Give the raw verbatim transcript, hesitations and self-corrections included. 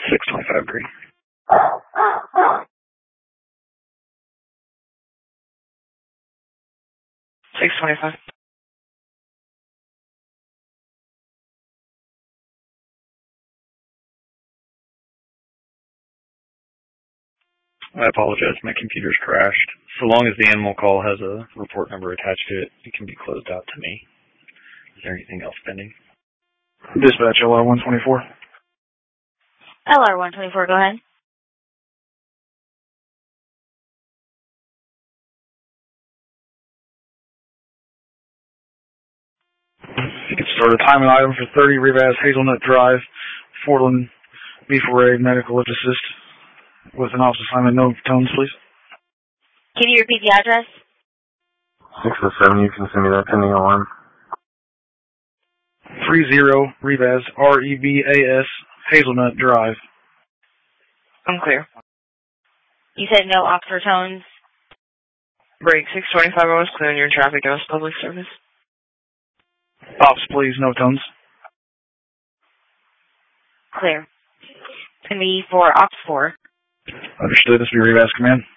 six twenty-five, agree. six twenty-five. I apologize, my computer's crashed. So long as the animal call has a report number attached to it, it can be closed out to me. Is there anything else pending? Dispatch, L R one twenty-four. L R one twenty-four, go ahead. You can start a timing item for thirty Rivaz Hazelnut Drive, Fordland, B four A Medical Assist, with an office assignment. No tones, please. Can you repeat the address? six oh seven, you can send me that pending alarm. three zero Rivaz, R E B A S, Hazelnut Drive. I'm clear. You said no ops or tones? Break six twenty-five, I was clearing your traffic. I was public service. Ops, please, no tones. Clear. It's going to be for ops four. Understood. This will be Rivaz Command.